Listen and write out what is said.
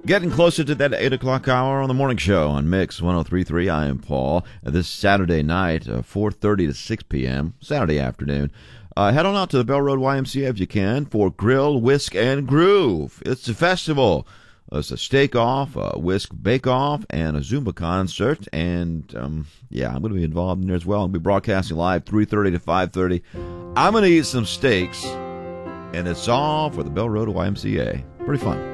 Getting closer to that 8 o'clock hour on the morning show on Mix 103.3. I am Paul. This Saturday night, 4:30 to 6 p.m., Saturday afternoon. Head on out to the Bell Road YMCA if you can for Grill, Whisk, and Groove. It's a festival. It's a steak-off, a whisk bake-off, and a Zumba concert. And, I'm going to be involved in there as well. I'll be broadcasting live 3:30 to 5:30. I'm going to eat some steaks, and it's all for the Bell Road YMCA. Pretty fun.